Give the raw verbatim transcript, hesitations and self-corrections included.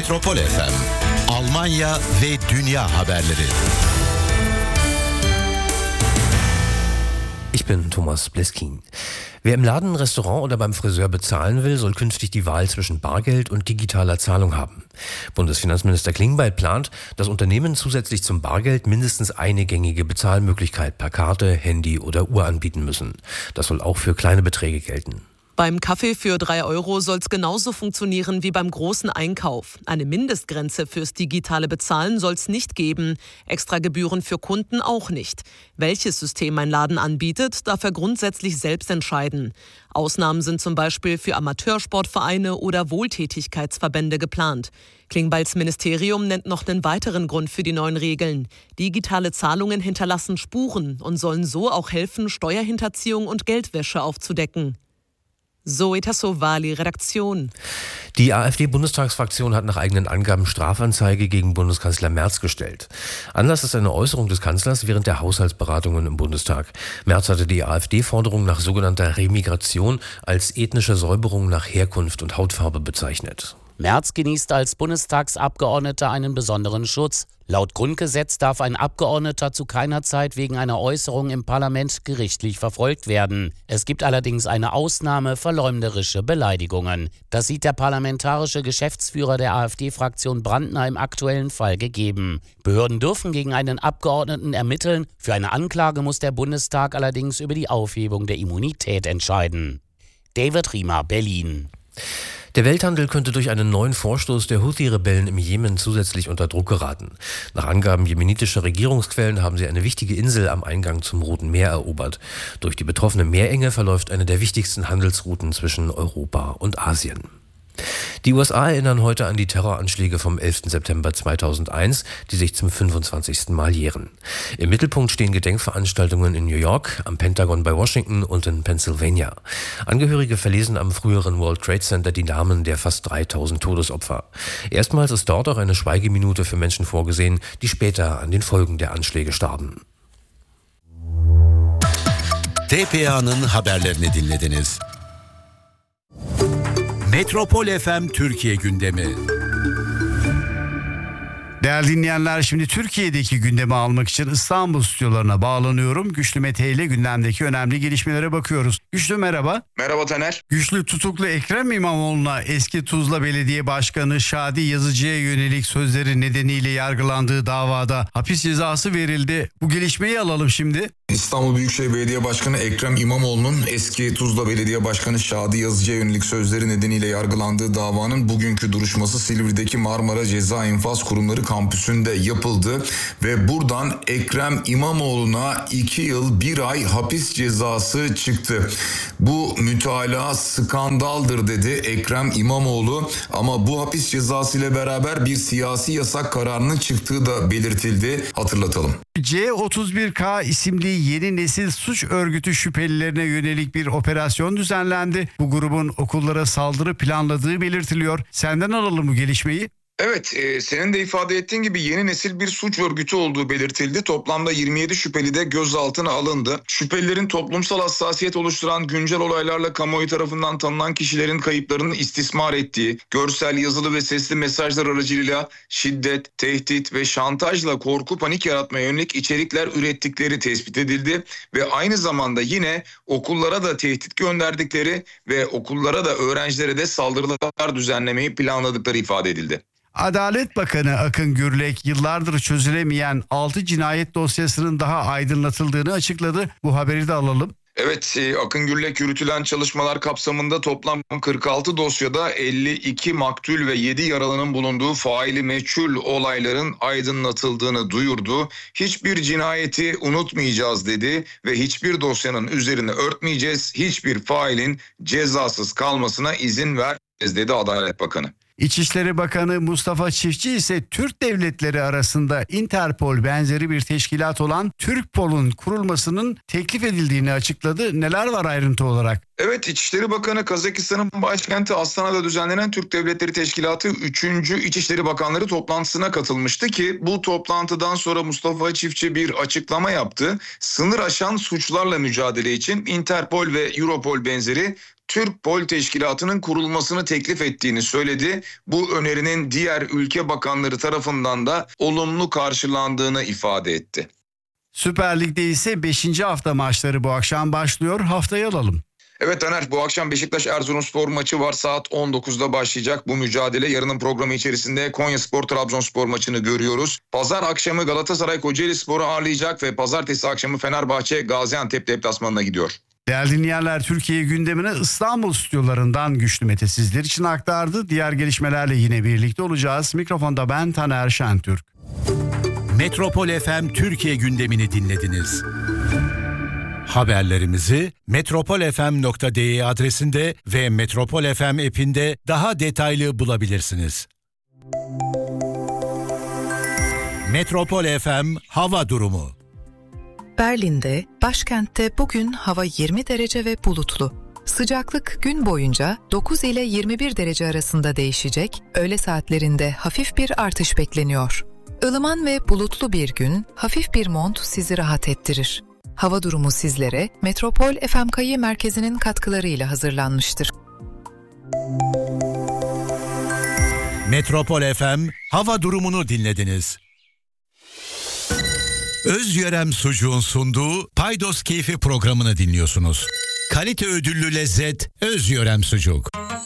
Metropol F M, Almanya ve dünya haberleri. Ich bin Thomas Bleskin. Wer im Laden, Restaurant oder beim Friseur bezahlen will, soll künftig die Wahl zwischen Bargeld und digitaler Zahlung haben. Bundesfinanzminister Klingbeil plant, dass Unternehmen zusätzlich zum Bargeld mindestens eine gängige Bezahlmöglichkeit per Karte, Handy oder Uhr anbieten müssen. Das soll auch für kleine Beträge gelten. Beim Kaffee für drei Euro soll es genauso funktionieren wie beim großen Einkauf. Eine Mindestgrenze fürs digitale Bezahlen soll es nicht geben. Extra Gebühren für Kunden auch nicht. Welches System ein Laden anbietet, darf er grundsätzlich selbst entscheiden. Ausnahmen sind zum Beispiel für Amateursportvereine oder Wohltätigkeitsverbände geplant. Klingbeils Ministerium nennt noch einen weiteren Grund für die neuen Regeln. Digitale Zahlungen hinterlassen Spuren und sollen so auch helfen, Steuerhinterziehung und Geldwäsche aufzudecken. Zoe Tassovali, Redaktion. Die AfD-Bundestagsfraktion hat nach eigenen Angaben Strafanzeige gegen Bundeskanzler Merz gestellt. Anlass ist eine Äußerung des Kanzlers während der Haushaltsberatungen im Bundestag. Merz hatte die AfD-Forderung nach sogenannter Remigration als ethnische Säuberung nach Herkunft und Hautfarbe bezeichnet. Merz genießt als Bundestagsabgeordneter einen besonderen Schutz. Laut Grundgesetz darf ein Abgeordneter zu keiner Zeit wegen einer Äußerung im Parlament gerichtlich verfolgt werden. Es gibt allerdings eine Ausnahme: verleumderische Beleidigungen. Das sieht der parlamentarische Geschäftsführer der AfD-Fraktion Brandner im aktuellen Fall gegeben. Behörden dürfen gegen einen Abgeordneten ermitteln. Für eine Anklage muss der Bundestag allerdings über die Aufhebung der Immunität entscheiden. David Riemer, Berlin. Der Welthandel könnte durch einen neuen Vorstoß der Houthi-Rebellen im Jemen zusätzlich unter Druck geraten. Nach Angaben jemenitischer Regierungsquellen haben sie eine wichtige Insel am Eingang zum Roten Meer erobert. Durch die betroffene Meerenge verläuft eine der wichtigsten Handelsrouten zwischen Europa und Asien. Die U S A erinnern heute an die Terroranschläge vom elften September zweitausendeins, die sich zum fünfundzwanzigsten Mal jähren. Im Mittelpunkt stehen Gedenkveranstaltungen in New York, am Pentagon bei Washington und in Pennsylvania. Angehörige verlesen am früheren World Trade Center die Namen der fast dreitausend Todesopfer. Erstmals ist dort auch eine Schweigeminute für Menschen vorgesehen, die später an den Folgen der Anschläge starben. T P A'nın haberlerini dinlediniz. Metropol F M Türkiye gündemi. Değerli dinleyenler, şimdi Türkiye'deki gündemi almak için İstanbul stüdyolarına bağlanıyorum. Güçlü Mete ile gündemdeki önemli gelişmelere bakıyoruz. Güçlü merhaba. Merhaba Taner. Güçlü, tutuklu Ekrem İmamoğlu'na eski Tuzla Belediye Başkanı Şadi Yazıcı'ya yönelik sözleri nedeniyle yargılandığı davada hapis cezası verildi. Bu gelişmeyi alalım şimdi. İstanbul Büyükşehir Belediye Başkanı Ekrem İmamoğlu'nun eski Tuzla Belediye Başkanı Şadi Yazıcı'ya yönelik sözleri nedeniyle yargılandığı davanın bugünkü duruşması Silivri'deki Marmara Ceza İnfaz Kurumları kampüsünde yapıldı ve buradan Ekrem İmamoğlu'na iki yıl bir ay hapis cezası çıktı. Bu mütalaa skandaldır dedi Ekrem İmamoğlu, ama bu hapis cezası ile beraber bir siyasi yasak kararının çıktığı da belirtildi. Hatırlatalım. C otuz bir K isimli yeni nesil suç örgütü şüphelilerine yönelik bir operasyon düzenlendi. Bu grubun okullara saldırı planladığı belirtiliyor. Senden alalım bu gelişmeyi. Evet, e, senin de ifade ettiğin gibi yeni nesil bir suç örgütü olduğu belirtildi. Toplamda yirmi yedi şüpheli de gözaltına alındı. Şüphelilerin toplumsal hassasiyet oluşturan güncel olaylarla kamuoyu tarafından tanınan kişilerin kayıplarını istismar ettiği, görsel, yazılı ve sesli mesajlar aracılığıyla şiddet, tehdit ve şantajla korku, panik yaratmaya yönelik içerikler ürettikleri tespit edildi ve aynı zamanda yine okullara da tehdit gönderdikleri ve okullara da öğrencilere de saldırılar düzenlemeyi planladıkları ifade edildi. Adalet Bakanı Akın Gürlek yıllardır çözülemeyen altı cinayet dosyasının daha aydınlatıldığını açıkladı. Bu haberi de alalım. Evet, Akın Gürlek yürütülen çalışmalar kapsamında toplam kırk altı dosyada elli iki maktul ve yedi yaralının bulunduğu faili meçhul olayların aydınlatıldığını duyurdu. Hiçbir cinayeti unutmayacağız dedi ve hiçbir dosyanın üzerine örtmeyeceğiz, hiçbir failin cezasız kalmasına izin vermeyeceğiz dedi Adalet Bakanı. İçişleri Bakanı Mustafa Çiftçi ise Türk devletleri arasında Interpol benzeri bir teşkilat olan Türkpol'un kurulmasının teklif edildiğini açıkladı. Neler var ayrıntı olarak? Evet, İçişleri Bakanı Kazakistan'ın başkenti Astana'da düzenlenen Türk Devletleri Teşkilatı üçüncü İçişleri Bakanları toplantısına katılmıştı ki bu toplantıdan sonra Mustafa Çiftçi bir açıklama yaptı. Sınır aşan suçlarla mücadele için Interpol ve Europol benzeri Türk Pol Teşkilatı'nın kurulmasını teklif ettiğini söyledi. Bu önerinin diğer ülke bakanları tarafından da olumlu karşılandığını ifade etti. Süper Lig'de ise beşinci hafta maçları bu akşam başlıyor. Haftayı alalım. Evet Taner, bu akşam Beşiktaş-Erzurumspor maçı var. Saat on dokuzda başlayacak bu mücadele. Yarının programı içerisinde Konyaspor-Trabzonspor maçını görüyoruz. Pazar akşamı Galatasaray Kocaelispor'u ağırlayacak ve pazartesi akşamı Fenerbahçe Gaziantep deplasmanına gidiyor. Değerli dinleyenler, Türkiye gündemine İstanbul stüdyolarından Güçlü Mete sizler için aktardı. Diğer gelişmelerle yine birlikte olacağız. Mikrofonda ben Taner Şentürk. Metropol F M Türkiye gündemini dinlediniz. Haberlerimizi metropol f m nokta d e adresinde ve Metropol F M app'inde daha detaylı bulabilirsiniz. Metropol F M hava durumu. Berlin'de, başkentte bugün hava yirmi derece ve bulutlu. Sıcaklık gün boyunca dokuz ile yirmi bir derece arasında değişecek, öğle saatlerinde hafif bir artış bekleniyor. Ilıman ve bulutlu bir gün, hafif bir mont sizi rahat ettirir. Hava durumu sizlere Metropol F M Kayı Merkezi'nin katkılarıyla hazırlanmıştır. Metropol F M hava durumunu dinlediniz. Özyörem Sucuğun sunduğu Paydos Keyfi programını dinliyorsunuz. Kalite ödüllü lezzet Özyörem Sucuk.